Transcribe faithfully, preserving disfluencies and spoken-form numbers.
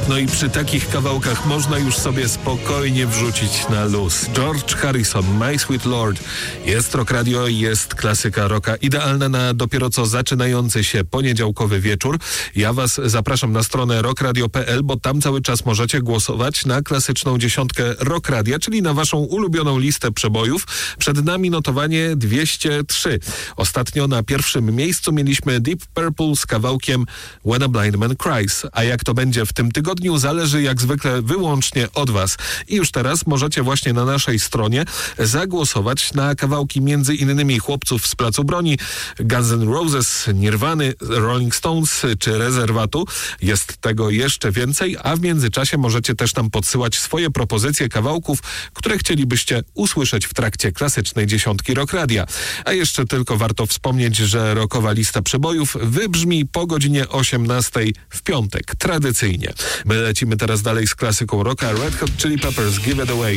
No i przy takich kawałkach można już sobie spokojnie wrzucić na luz. George Harrison, My Sweet Lord. Jest Rock Radio, jest klasyka rocka, idealna na dopiero co zaczynający się poniedziałkowy wieczór. Ja was zapraszam na stronę rock radio kropka p l, bo tam cały czas możecie głosować na klasyczną dziesiątkę Rock Radia, czyli na waszą ulubioną listę przebojów. Przed nami notowanie dwieście trzy. Ostatnio na pierwszym miejscu mieliśmy Deep Purple z kawałkiem When a Blind Man Cries. A jak to będzie w tym tygodniu, zależy jak zwykle wyłącznie od was. I już teraz możecie właśnie na naszej stronie zagłosować na kawałki między innymi chłopców z Placu Broni, Guns N' Roses, Nirwany, Rolling Stones czy Rezerwatu. Jest tego jeszcze więcej, a w międzyczasie możecie też nam podsyłać swoje propozycje kawałków, które chcielibyście usłyszeć w trakcie klasycznej dziesiątki Rock Radia. A jeszcze tylko warto wspomnieć, że rockowa lista przebojów wybrzmi po godzinie osiemnastej w piątek, tradycyjnie. My lecimy teraz dalej z klasyką rocka Red Hot Chili Peppers, Give It Away.